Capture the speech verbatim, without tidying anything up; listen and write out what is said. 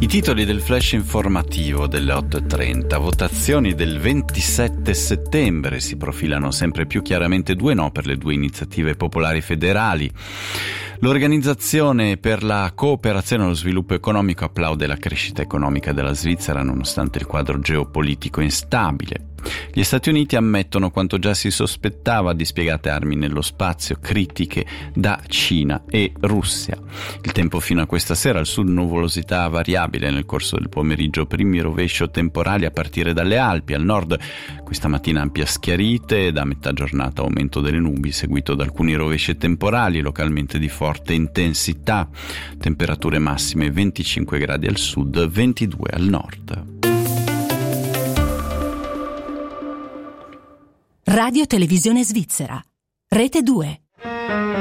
I titoli del flash informativo delle otto e trenta. Votazioni del ventisette settembre. Si profilano sempre più chiaramente due no per le due iniziative popolari federali. L'Organizzazione per la cooperazione e lo sviluppo economico applaude la crescita economica della Svizzera nonostante il quadro geopolitico instabile. Gli Stati Uniti ammettono quanto già si sospettava: dispiegate armi nello spazio, critiche da Cina e Russia. Il tempo fino a questa sera: al sud nuvolosità variabile, nel corso del pomeriggio primi rovescio temporali a partire dalle Alpi, al nord questa mattina ampie schiarite, da metà giornata aumento delle nubi seguito da alcuni rovesci temporali localmente di forte intensità. Temperature massime venticinque gradi al sud, ventidue al nord. Radio Televisione Svizzera, Rete due.